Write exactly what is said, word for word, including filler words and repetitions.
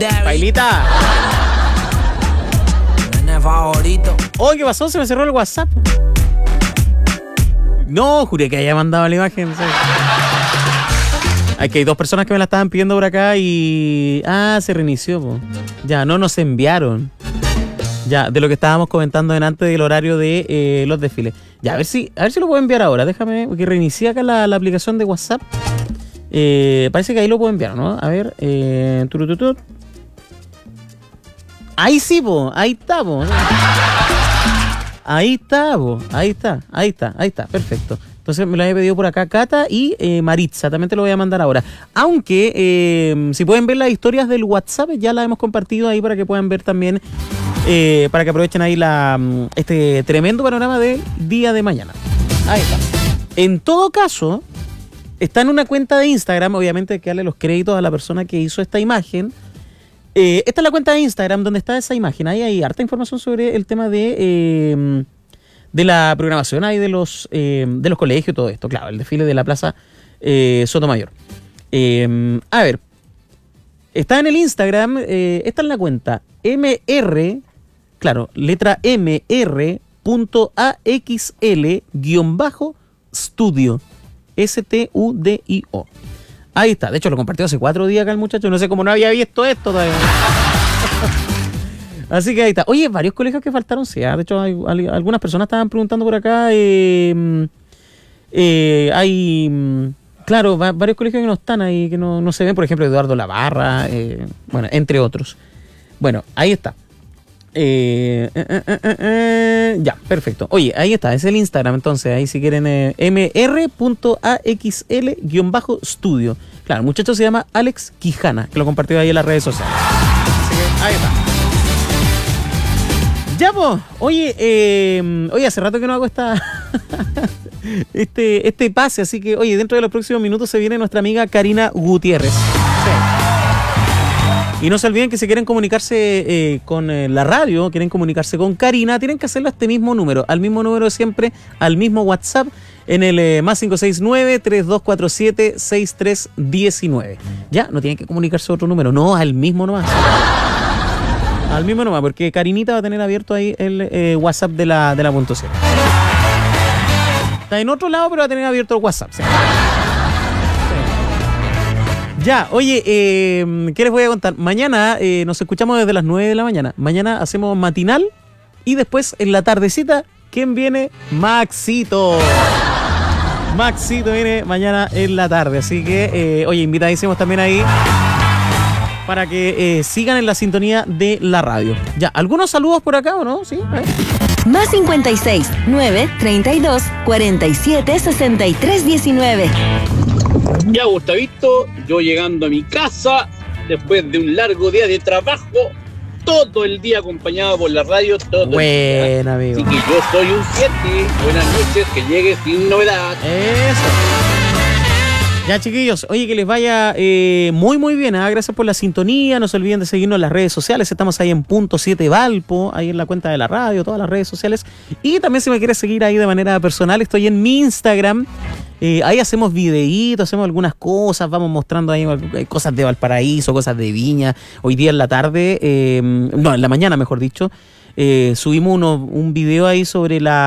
Pailita. Favorito. Oh, ¿qué pasó? Se me cerró el WhatsApp. No, juré que haya mandado la imagen. ¿Sí? Aquí hay dos personas que me la estaban pidiendo por acá y... Ah, se reinició, po. Ya, no nos enviaron. Ya, de lo que estábamos comentando en antes del horario de eh, los desfiles. Ya, a ver si a ver si lo puedo enviar ahora. Déjame, porque reinicié acá la, la aplicación de WhatsApp. Eh, parece que ahí lo puedo enviar, ¿no? A ver, eh... turututut. Ahí sí, po, ahí está, po. Ahí está, po, ahí está, ahí está, ahí está, perfecto. Entonces me lo había pedido por acá Cata y eh, Maritza, también te lo voy a mandar ahora. Aunque, eh, si pueden ver las historias del WhatsApp, ya las hemos compartido ahí para que puedan ver también, eh, para que aprovechen ahí la este tremendo panorama del día de mañana. Ahí está. En todo caso, está en una cuenta de Instagram, obviamente hay que darle los créditos a la persona que hizo esta imagen. Eh, esta es la cuenta de Instagram donde está esa imagen. Ahí hay harta información sobre el tema de eh, de la programación ahí de los eh, de los colegios y todo esto. Claro, el desfile de la Plaza eh, Sotomayor. Eh, a ver, está en el Instagram, eh, está en la cuenta mr, claro, letra mr punto axl guión bajo studio, S T U D I O. Ahí está, de hecho lo compartió hace cuatro días acá el muchacho, no sé cómo no había visto esto todavía. Así que ahí está. Oye, varios colegios que faltaron, sí, de hecho hay, hay, algunas personas estaban preguntando por acá, eh, eh, hay, claro, va, varios colegios que no están ahí, que no, no se ven, por ejemplo Eduardo Lavarra, eh, bueno, entre otros. Bueno, ahí está. Eh, eh, eh, eh, eh, ya, perfecto. Oye, ahí está, es el Instagram, entonces ahí si quieren eh, mr punto axl guión bajo studio. Claro, el muchacho se llama Alex Quijana, que lo compartió ahí en las redes sociales. Así que ahí está. Ya, pues, oye, eh, oye, hace rato que no hago esta este, este pase, así que, oye, dentro de los próximos minutos se viene nuestra amiga Karina Gutiérrez. Sí. Y no se olviden que si quieren comunicarse eh, con eh, la radio, quieren comunicarse con Karina, tienen que hacerlo a este mismo número, al mismo número de siempre, al mismo WhatsApp, en el eh, más cinco seis nueve, tres dos cuatro siete, seis tres uno nueve. Ya, no tienen que comunicarse a otro número, no, al mismo nomás. Al mismo nomás, porque Karinita va a tener abierto ahí el eh, WhatsApp de la, de la punto cero. Está en otro lado, pero va a tener abierto el WhatsApp. ¿Sí? Ya, oye, eh, ¿qué les voy a contar? Mañana eh, nos escuchamos desde las nueve de la mañana. Mañana hacemos matinal y después en la tardecita, ¿quién viene? Maxito. Maxito viene mañana en la tarde. Así que, eh, oye, invitadísimos también ahí para que eh, sigan en la sintonía de la radio. Ya, ¿algunos saludos por acá o no? ¿Sí? ¿Eh? Más cincuenta y seis, nueve, treinta y dos, cuarenta y siete, sesenta y tres, diecinueve. Ya, Gustavito, yo llegando a mi casa después de un largo día de trabajo, todo el día acompañado por la radio, todo Buen amigo. Así que yo soy un siete. Buenas noches, que llegue sin novedad. Eso. Ya, chiquillos, oye, que les vaya eh, muy muy bien, ¿eh? Gracias por la sintonía, no se olviden de seguirnos en las redes sociales, estamos ahí en punto siete Valpo, ahí en la cuenta de la radio, todas las redes sociales, y también si me quieres seguir ahí de manera personal, estoy en mi Instagram, eh, ahí hacemos videitos, hacemos algunas cosas, vamos mostrando ahí cosas de Valparaíso, cosas de Viña. Hoy día en la tarde, eh, no, en la mañana mejor dicho, eh, subimos uno, un video ahí sobre la